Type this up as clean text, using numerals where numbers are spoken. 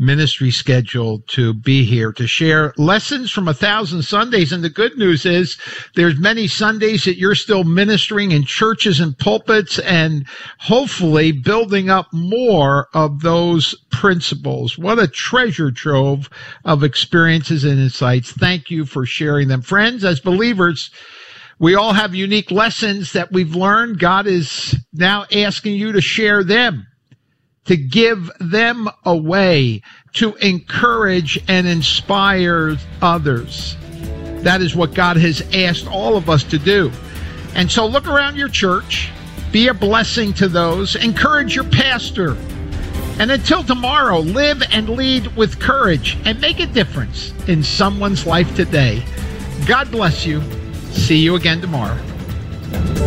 ministry schedule to be here to share lessons from 1,000 Sundays. And the good news is there's many Sundays that you're still ministering in churches and pulpits and hopefully building up more of those principles. What a treasure trove of experiences and insights. Thank you for sharing them. Friends, as believers, we all have unique lessons that we've learned. God is now asking you to share them, to give them away, to encourage and inspire others. That is what God has asked all of us to do. And so look around your church, be a blessing to those, encourage your pastor. And until tomorrow, live and lead with courage and make a difference in someone's life today. God bless you. See you again tomorrow.